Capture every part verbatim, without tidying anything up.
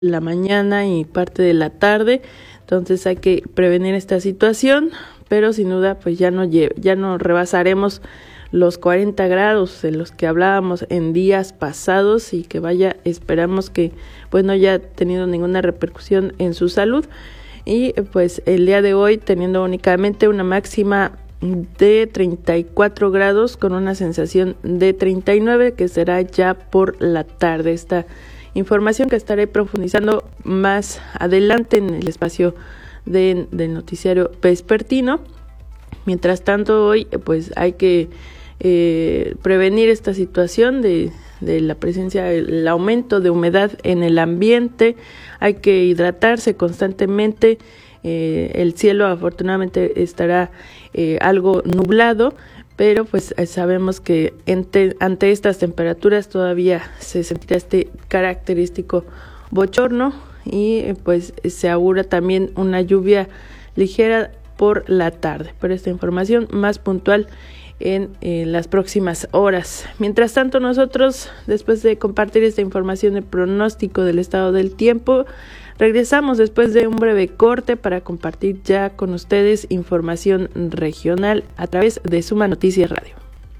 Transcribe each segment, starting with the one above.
la mañana y parte de la tarde, entonces hay que prevenir esta situación, pero sin duda pues ya no lle- ya no rebasaremos los cuarenta grados de los que hablábamos en días pasados y que vaya, esperamos que pues no haya tenido ninguna repercusión en su salud. Y pues el día de hoy teniendo únicamente una máxima de treinta y cuatro grados con una sensación de treinta y nueve, que será ya por la tarde. Esta información que estaré profundizando más adelante en el espacio de, del noticiario vespertino. Mientras tanto, hoy pues hay que eh, prevenir esta situación de, de la presencia, el aumento de humedad en el ambiente. Hay que hidratarse constantemente. Eh, el cielo afortunadamente estará eh, algo nublado, pero pues eh, sabemos que ante, ante estas temperaturas todavía se sentirá este característico bochorno y eh, pues se augura también una lluvia ligera por la tarde, pero esta información más puntual en eh, las próximas horas. Mientras tanto, nosotros, después de compartir esta información de pronóstico del estado del tiempo, regresamos después de un breve corte para compartir ya con ustedes información regional a través de Suma Noticias Radio.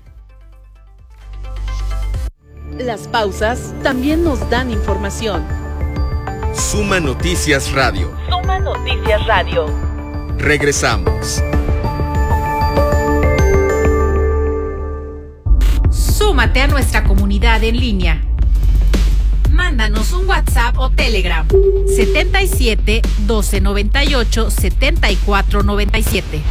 Las pausas también nos dan información. Suma Noticias Radio. Suma Noticias Radio. Regresamos. Súmate a nuestra comunidad en línea. Mándanos un WhatsApp o Telegram setenta y siete, doce noventa y ocho, setenta y cuatro noventa y siete.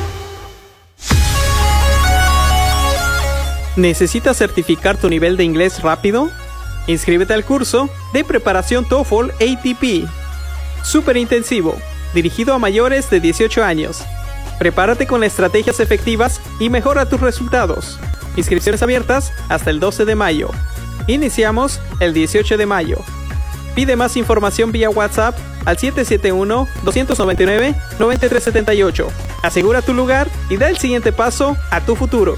¿Necesitas certificar tu nivel de inglés rápido? Inscríbete al curso de preparación TOEFL A T P. Súper intensivo, dirigido a mayores de dieciocho años. Prepárate con estrategias efectivas y mejora tus resultados. Inscripciones abiertas hasta el doce de mayo. Iniciamos el dieciocho de mayo. Pide más información vía WhatsApp al siete siete uno, dos nueve nueve, nueve tres siete ocho. Asegura tu lugar y da el siguiente paso a tu futuro.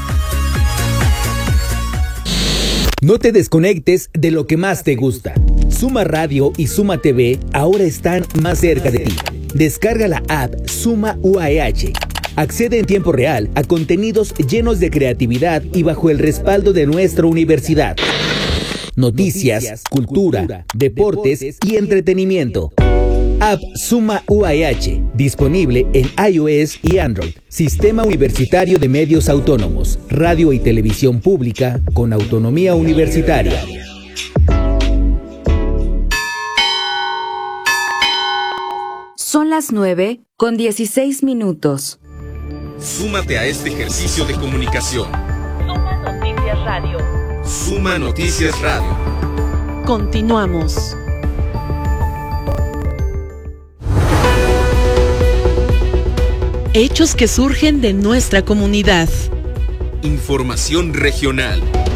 No te desconectes de lo que más te gusta. Suma Radio y Suma T V ahora están más cerca de ti. Descarga la app Suma U A E H. Accede en tiempo real a contenidos llenos de creatividad y bajo el respaldo de nuestra universidad. Noticias, cultura, deportes y entretenimiento. App Suma U A E H, disponible en iOS y Android. Sistema Universitario de Medios Autónomos, radio y televisión pública con autonomía universitaria. Son las nueve con dieciséis minutos. Súmate a este ejercicio de comunicación. Suma Noticias Radio. Suma Noticias Radio. Continuamos. Hechos que surgen de nuestra comunidad. Información regional.